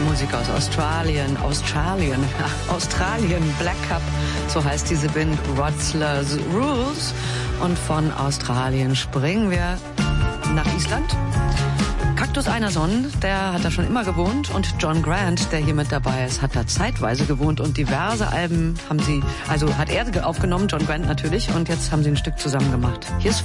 Musik aus Australien, Black Cup, so heißt diese Band, Rotzler's Rules. Und von Australien springen wir nach Island. Cactus Einarsson, der hat da schon immer gewohnt, und John Grant, der hier mit dabei ist, hat da zeitweise gewohnt, und diverse Alben hat er aufgenommen, John Grant natürlich, und jetzt haben sie ein Stück zusammen gemacht. Hier ist